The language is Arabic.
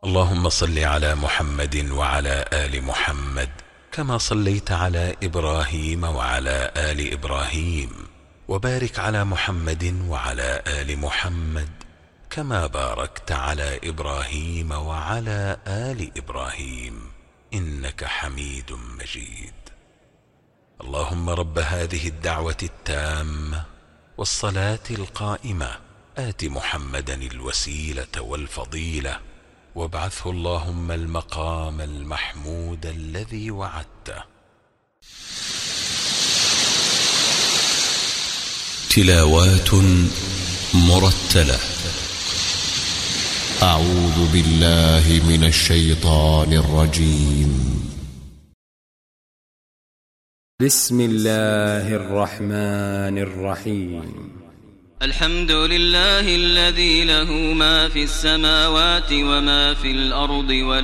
اللهم صل على محمد وعلى آل محمد كما صليت على إبراهيم وعلى آل إبراهيم، وبارك على محمد وعلى آل محمد كما باركت على إبراهيم وعلى آل إبراهيم إنك حميد مجيد. اللهم رب هذه الدعوة التامة والصلاة القائمة آت محمدا الوسيلة والفضيلة وابعثه اللهم المقام المحمود الذي وعدته. تلاوات مرتلة. أعوذ بالله من الشيطان الرجيم. بسم الله الرحمن الرحيم. الحمد لله الذي له ما في السماوات وما في الأرض